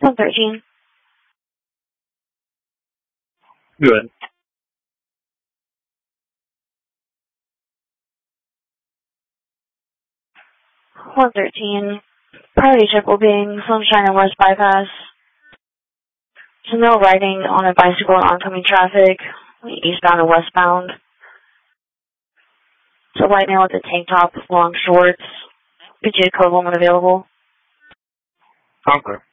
113. Good. 113. Priority check will be in Sunshine and West Bypass. There's no riding on a bicycle and oncoming traffic, eastbound and westbound. So white male with a tank top with long shorts. BJ code woman available. Okay.